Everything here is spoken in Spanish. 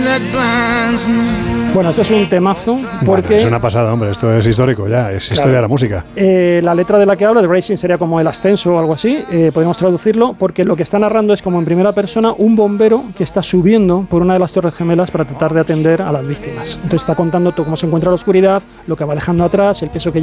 Bueno, esto es un temazo porque... Bueno, es una pasada, hombre, esto es histórico ya, es historia de la música. La letra de la que habla, de Racing, sería como el ascenso o algo así, podemos traducirlo, porque lo que está narrando es como en primera persona un bombero que está subiendo por una de las torres gemelas para tratar de atender a las víctimas. Entonces está contando todo cómo se encuentra la oscuridad, lo que va dejando atrás, el peso que